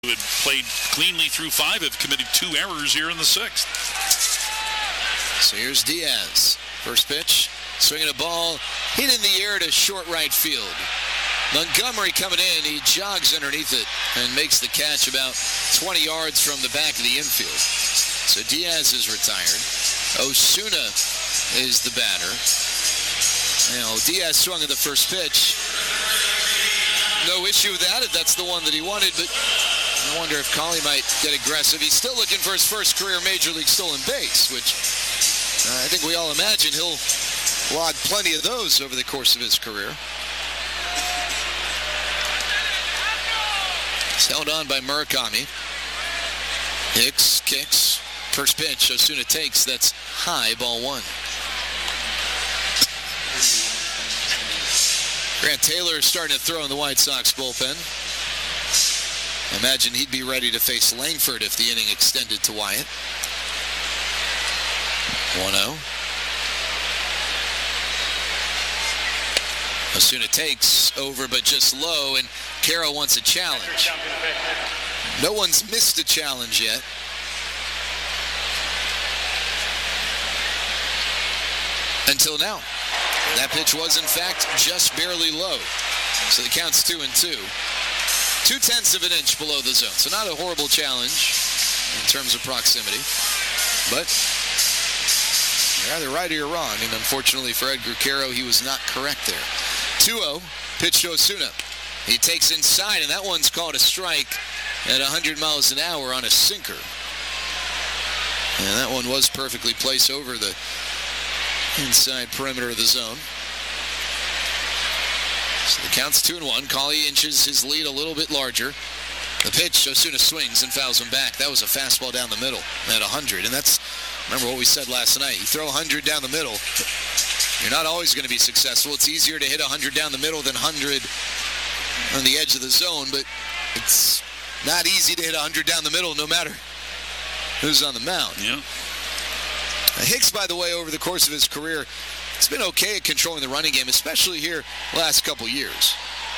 who had played cleanly through 5, have committed 2 errors here in the 6th. So here's Diaz. First pitch, swinging a ball, hit in the air to short right field. Montgomery coming in, he jogs underneath it and makes the catch about 20 yards from the back of the infield. So Diaz is retired. Osuna is the batter. Now, Diaz swung at the first pitch. No issue with that if that's the one that he wanted, but I wonder if Collie might get aggressive. He's still looking for his first career Major League stolen base, which I think we all imagine he'll log plenty of those over the course of his career. It's held on by Murakami. Hicks kicks. First pitch, Osuna takes. That's high, ball 1. Grant Taylor is starting to throw in the White Sox bullpen. I imagine he'd be ready to face Langford if the inning extended to Wyatt. 1-0. Osuna takes over, but just low, and Caro wants a challenge. No one's missed a challenge yet. Until now. That pitch was, in fact, just barely low. So the count's 2-2. 0.2 of an inch below the zone. So not a horrible challenge in terms of proximity. But you're either right or you're wrong. And unfortunately for Edgar Caro, he was not correct there. 2-0, pitch to Osuna. He takes inside, and that one's called a strike at 100 miles an hour on a sinker. And that one was perfectly placed over the inside perimeter of the zone. So the count's 2-1. Collie inches his lead a little bit larger. The pitch, Osuna swings and fouls him back. That was a fastball down the middle at 100. And that's, remember what we said last night. You throw 100 down the middle, you're not always going to be successful. It's easier to hit 100 down the middle than 100 on the edge of the zone, but it's not easy to hit 100 down the middle no matter who's on the mound. Yeah. Hicks, by the way, over the course of his career, it's been okay at controlling the running game, especially here last couple years.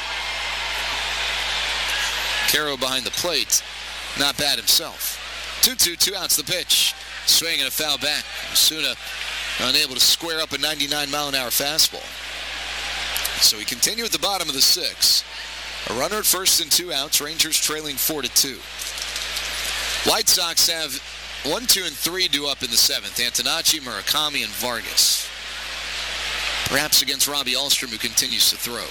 Caro behind the plate, not bad himself. 2-2, 2 outs the pitch. Swing and a foul back. Osuna unable to square up a 99-mile-an-hour fastball. So we continue at the bottom of the 6th. A runner at first and 2 outs. Rangers trailing 4-2. White Sox have 1, 2, and 3 due up in the 7th. Antonacci, Murakami, and Vargas. Perhaps against Robbie Ahlstrom, who continues to throw.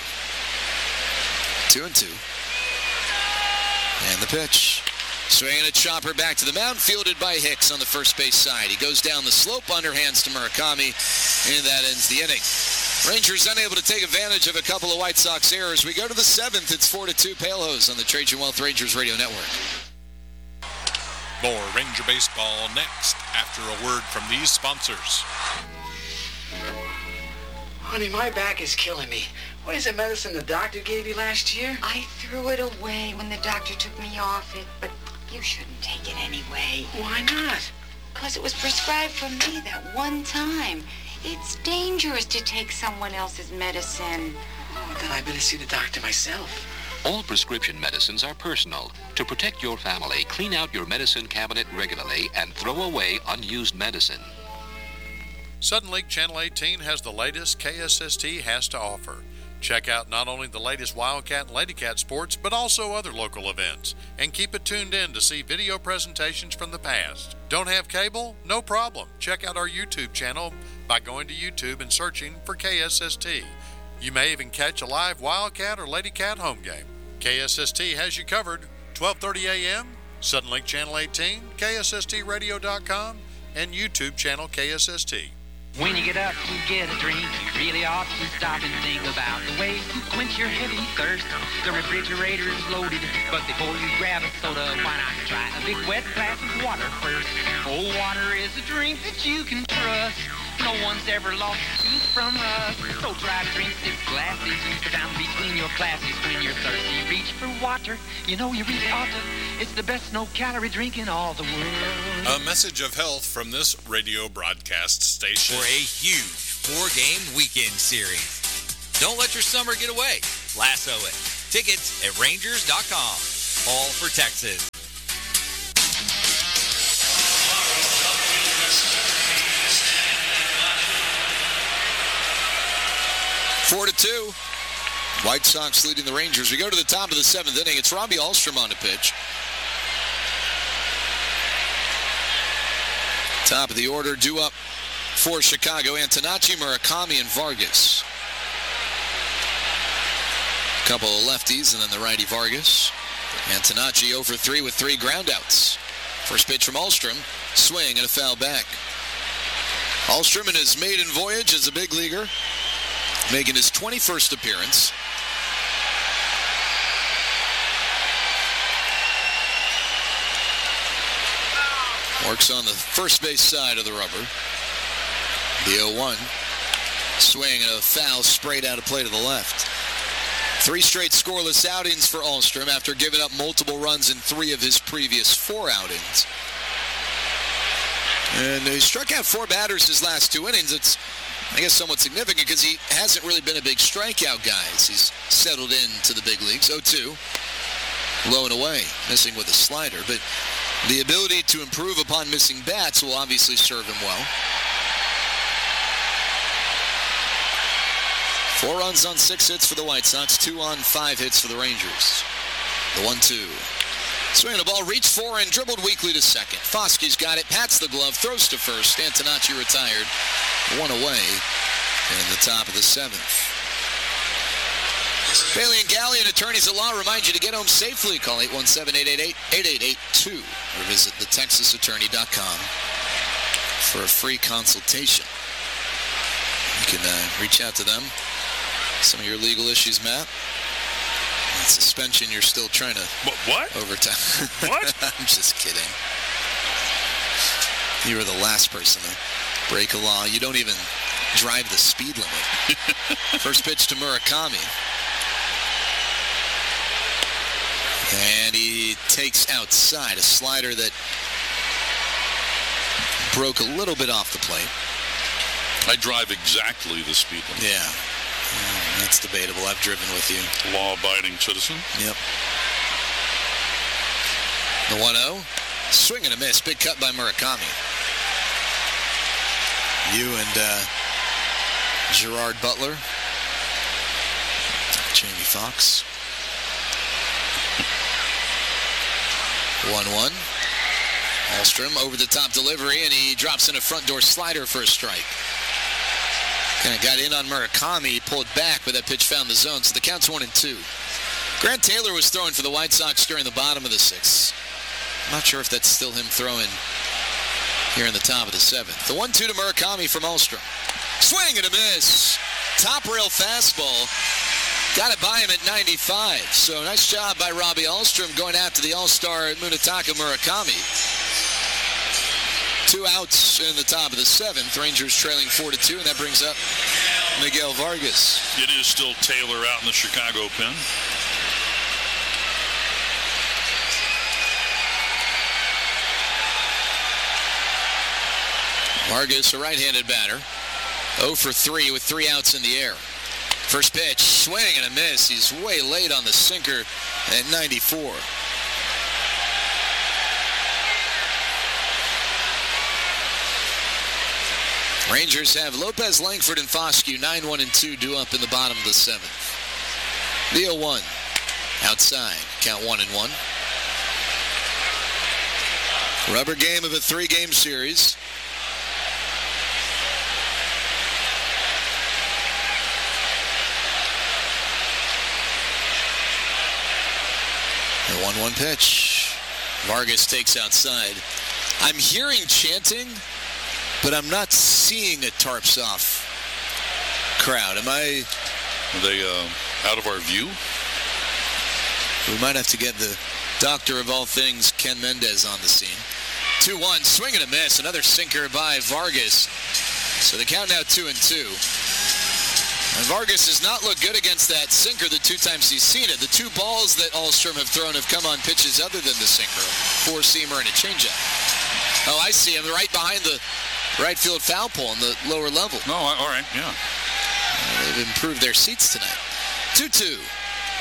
2-2. And the pitch. Swinging a chopper back to the mound, fielded by Hicks on the first base side. He goes down the slope, underhands to Murakami, and that ends the inning. Rangers unable to take advantage of a couple of White Sox errors. We go to the 7th. It's 4-2 Palehose on the Trajan Wealth Rangers Radio Network. More Ranger baseball next after a word from these sponsors. Honey, my back is killing me. What is the medicine the doctor gave you last year? I threw it away when the doctor took me off it, but you shouldn't take it anyway. Why not? Because it was prescribed for me that one time. It's dangerous to take someone else's medicine. Oh, then I better see the doctor myself. All prescription medicines are personal. To protect your family, clean out your medicine cabinet regularly and throw away unused medicine. Sudden Lake Channel 18 has the latest KSST has to offer. Check out not only the latest Wildcat and Ladycat sports, but also other local events. And keep it tuned in to see video presentations from the past. Don't have cable? No problem. Check out our YouTube channel by going to YouTube and searching for KSST. You may even catch a live Wildcat or Ladycat home game. KSST has you covered. 12:30 a.m., Sudden Lake Channel 18, KSSTradio.com, and YouTube channel KSST. When you get up to get a drink, you really ought to stop and think about the way to quench your heavy thirst. The refrigerator is loaded, but before you grab a soda, why not try a big wet glass of water first? Cold water is a drink that you can trust. No one's ever lost a tooth from rust. So try to drink 6 glasses, put down between your classes. When you're thirsty, reach for water. You know you really ought to. It's the best no-calorie drink in all the world. A message of health from this radio broadcast station. For a huge 4-game weekend series. Don't let your summer get away. Lasso it. Tickets at Rangers.com. all for Texas. 4-2. White Sox leading the Rangers. We go to the top of the 7th inning. It's Robbie Ahlstrom on the pitch. Top of the order, due up for Chicago, Antonacci, Murakami, and Vargas. A couple of lefties, and then the righty Vargas. Antonacci 0 for 3 with 3 groundouts. First pitch from Ahlstrom, swing and a foul back. Ahlstrom in his maiden voyage as a big leaguer, making his 21st appearance. Works on the first base side of the rubber. The 0-1. Swing and a foul sprayed out of play to the left. 3 straight scoreless outings for Ahlstrom after giving up multiple runs in 3 of his previous 4 outings. And he struck out 4 batters his last 2 innings. It's, I guess, somewhat significant because he hasn't really been a big strikeout guy as he's settled into the big leagues. 0-2. Low and away, missing with a slider. But the ability to improve upon missing bats will obviously serve him well. 4 runs on 6 hits for the White Sox, 2 on 5 hits for the Rangers. The 1-2. Swinging a ball, reached for and dribbled weakly to second. Foskey's got it, pats the glove, throws to first. Antonacci retired, 1 away in the top of the 7th. Bailey and Gallion, attorneys at law, remind you to get home safely. Call 817-888-8882 or visit thetexasattorney.com for a free consultation. You can reach out to them. Some of your legal issues, Matt. And suspension, you're still trying to overtime. What? I'm just kidding. You were the last person to break a law. You don't even drive the speed limit. First pitch to Murakami. And he takes outside a slider that broke a little bit off the plate. I drive exactly the speed limit. Yeah. That's debatable. I've driven with you. Law-abiding citizen. Yep. The 1-0. Swing and a miss. Big cut by Murakami. You and Gerard Butler. Jamie Foxx. 1-1. Ahlstrom over the top delivery, and he drops in a front door slider for a strike. Kind of got in on Murakami, pulled back, but that pitch found the zone, so the count's 1-2. Grant Taylor was throwing for the White Sox during the bottom of the 6th. I'm not sure if that's still him throwing here in the top of the 7th. The 1-2 to Murakami from Ahlstrom. Swing and a miss. Top rail fastball. Got it by him at 95. So nice job by Robbie Ahlstrom going after the All-Star Munetaka Murakami. 2 outs in the top of the 7th. Rangers trailing 4-2, and that brings up Miguel Vargas. It is still Taylor out in the Chicago pen. Vargas, a right-handed batter. 0 for 3 with 3 outs in the air. First pitch, swing and a miss. He's way late on the sinker at 94. Rangers have Lopez, Langford, and Foscue 9-1-2 due up in the bottom of the 7th. The 0-1 outside, count 1-1. Rubber game of a 3-game series. The 1-1 pitch. Vargas takes outside. I'm hearing chanting, but I'm not seeing a tarps off crowd. Are they out of our view? We might have to get the doctor of all things, Ken Mendez, on the scene. 2-1, swing and a miss. Another sinker by Vargas. So the count now 2-2. And Vargas has not looked good against that sinker the 2 times he's seen it. The 2 balls that Ahlstrom have thrown have come on pitches other than the sinker. 4-seamer and a changeup. Oh, I see him right behind the right field foul pole on the lower level. No, all right, yeah. They've improved their seats tonight. 2-2.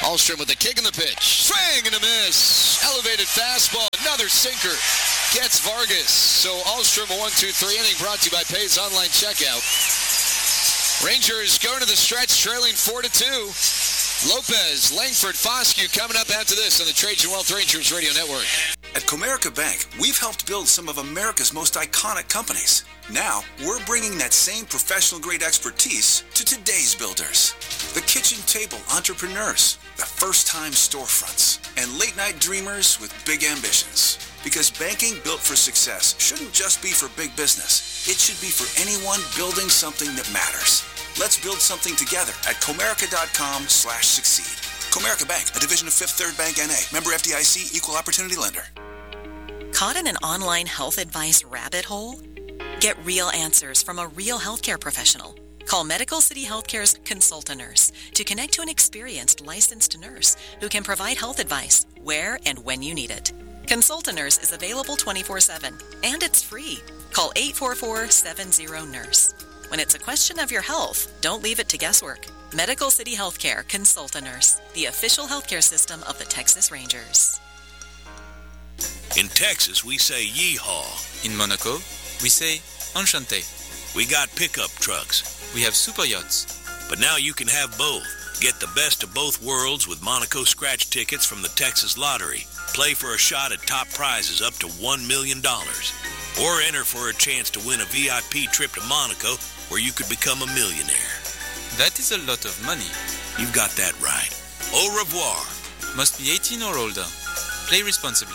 Ahlstrom with the kick in the pitch. Swing and a miss. Elevated fastball. Another sinker. Gets Vargas. So Ahlstrom a 1-2-3 inning brought to you by Pay's Online Checkout. Rangers going to the stretch trailing 4-2. Lopez, Langford, Foscue coming up after this on the Trajan Wealth Rangers Radio Network. At Comerica Bank, we've helped build some of America's most iconic companies. Now, we're bringing that same professional-grade expertise to today's builders. The kitchen table entrepreneurs, the first-time storefronts, and late-night dreamers with big ambitions. Because banking built for success shouldn't just be for big business. It should be for anyone building something that matters. Let's build something together at Comerica.com/succeed. Comerica Bank, a division of Fifth Third Bank N.A. Member FDIC, Equal Opportunity Lender. Caught in an online health advice rabbit hole? Get real answers from a real healthcare professional. Call Medical City Healthcare's Consultant Nurse to connect to an experienced licensed nurse who can provide health advice where and when you need it. Consultant Nurse is available 24/7 and it's free. Call 844-70-NURSE. When it's a question of your health, don't leave it to guesswork. Medical City Healthcare Consultant Nurse, the official healthcare system of the Texas Rangers. In Texas, we say yeehaw. In Monaco, we say enchanté. We got pickup trucks. We have super yachts. But now you can have both. Get the best of both worlds with Monaco scratch tickets from the Texas Lottery. Play for a shot at top prizes up to $1 million. Or enter for a chance to win a VIP trip to Monaco where you could become a millionaire. That is a lot of money. You've got that right. Au revoir. Must be 18 or older. Play responsibly.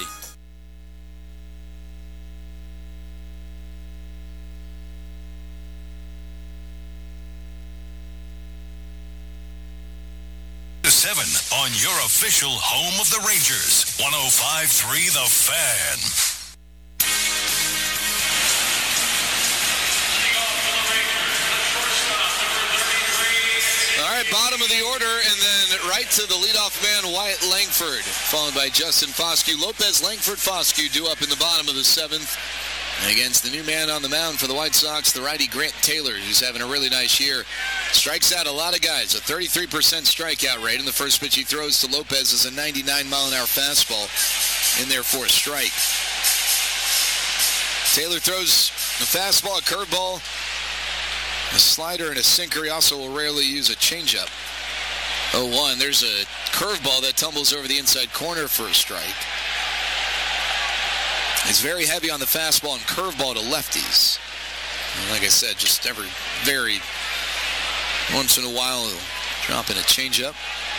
On your official home of the Rangers, 105.3 The Fan. All right, bottom of the order, and then right to the leadoff man, Wyatt Langford, followed by Justin Foscue. Lopez, Langford, Foscue due up in the bottom of the seventh. And against the new man on the mound for the White Sox, the righty Grant Taylor, who's having a really nice year. Strikes out a lot of guys, a 33% strikeout rate. And the first pitch he throws to Lopez is a 99-mile-an-hour fastball in there for a strike. Taylor throws a fastball, a curveball, a slider, and a sinker. He also will rarely use a changeup. 0-1. There's a curveball that tumbles over the inside corner for a strike. He's very heavy on the fastball and curveball to lefties. And like I said, just very once in a while he'll drop in a changeup.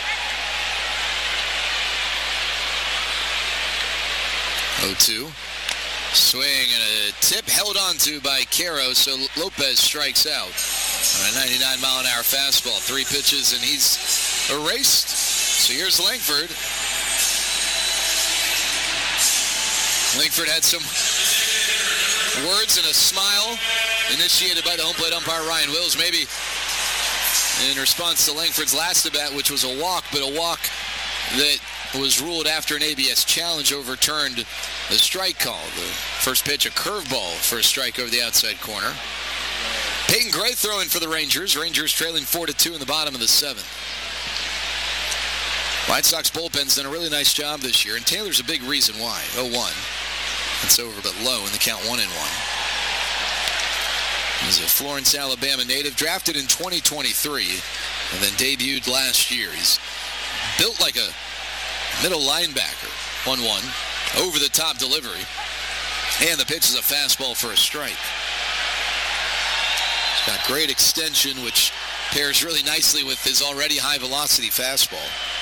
0-2. Swing and a tip held onto by Caro, so Lopez strikes out on a 99-mile-an-hour fastball. 3 pitches and he's erased. So here's Langford. Langford had some words and a smile initiated by the home plate umpire Ryan Wills, maybe in response to Langford's last at bat, which was a walk, but a walk that was ruled after an ABS challenge overturned the strike call. The first pitch, a curveball for a strike over the outside corner. Peyton Gray throwing for the Rangers. Rangers trailing 4-2 in the bottom of the seventh. White Sox bullpen's done a really nice job this year, and Taylor's a big reason why. 0-1. That's over but low in the count 1-1. He's a Florence, Alabama native, drafted in 2023, and then debuted last year. He's built like a middle linebacker. 1-1. Over the top delivery. And the pitch is a fastball for a strike. He's got great extension, which pairs really nicely with his already high velocity fastball.